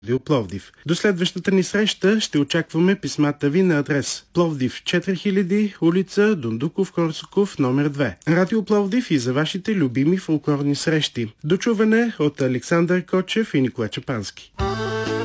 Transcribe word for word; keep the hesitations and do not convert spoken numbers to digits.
Радио Пловдив. До следващата ни среща ще очакваме писмата ви на адрес Пловдив четири хиляди, улица Дондуков Корсаков, номер две. Радио Пловдив и за вашите любими фолклорни срещи. До чуване от Александър Кочев и Никола Чапански.